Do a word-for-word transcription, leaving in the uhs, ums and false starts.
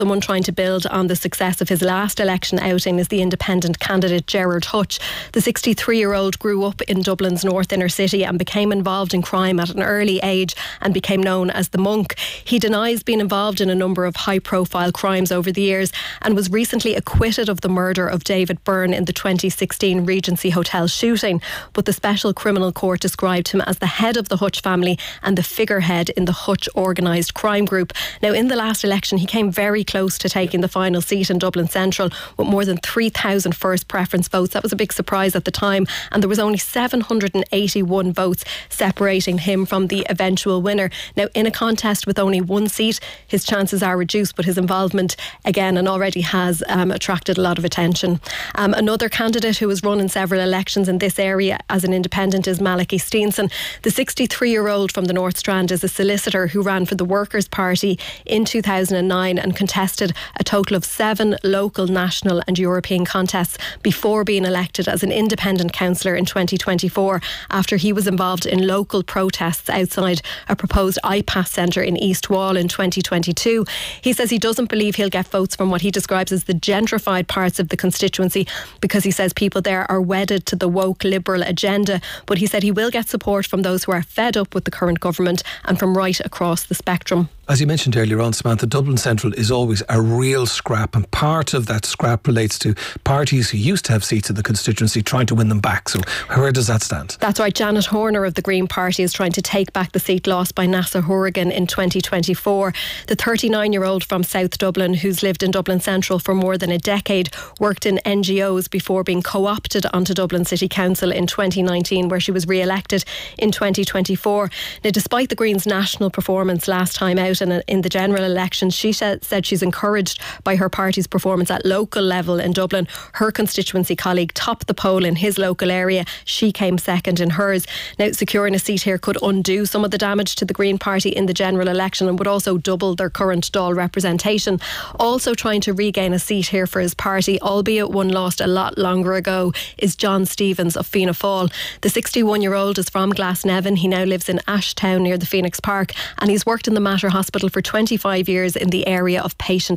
Someone trying to build on the success of his last election outing is the independent candidate Gerard Hutch. The sixty-three-year-old grew up in Dublin's north inner city and became involved in crime at an early age and became known as the Monk. He denies being involved in a number of high-profile crimes over the years and was recently acquitted of the murder of David Byrne in the twenty sixteen Regency Hotel shooting. But the Special Criminal Court described him as the head of the Hutch family and the figurehead in the Hutch organised crime group. Now, in the last election, he came very close to taking the final seat in Dublin Central with more than three thousand first preference votes. That was a big surprise at the time, and there was only seven hundred eighty-one votes separating him from the eventual winner. Now, in a contest with only one seat, his chances are reduced, but his involvement again and already has um, attracted a lot of attention. Um, another candidate who has run in several elections in this area as an independent is Malachy Steenson. The sixty-three-year-old from the North Strand is a solicitor who ran for the Workers' Party in two thousand nine and contested a total of seven local, national and European contests before being elected as an independent councillor in twenty twenty-four after he was involved in local protests outside a proposed I PASS centre in East Wall in twenty twenty-two. He says he doesn't believe he'll get votes from what he describes as the gentrified parts of the constituency because he says people there are wedded to the woke liberal agenda, but he said he will get support from those who are fed up with the current government and from right across the spectrum. As you mentioned earlier on, Samantha, Dublin Central is always a real scrap, and part of that scrap relates to parties who used to have seats in the constituency trying to win them back. So where does that stand? That's right. Janet Horner of the Green Party is trying to take back the seat lost by Nasa Horrigan in twenty twenty-four. The thirty-nine-year-old from South Dublin, who's lived in Dublin Central for more than a decade, worked in N G Os before being co-opted onto Dublin City Council in twenty nineteen, where she was re-elected in twenty twenty-four. Now, despite the Greens' national performance last time out and in the general elections, she said she's encouraged by her party's performance at local level in Dublin. Her constituency colleague topped the poll in his local area. She came second in hers. Now, securing a seat here could undo some of the damage to the Green Party in the general election and would also double their current Dáil representation. Also trying to regain a seat here for his party, albeit one lost a lot longer ago, is John Stevens of Fianna Fáil. The sixty-one-year-old is from Glasnevin. He now lives in Ashtown near the Phoenix Park, and he's worked in the Mater Hospital for twenty-five years in the area of patient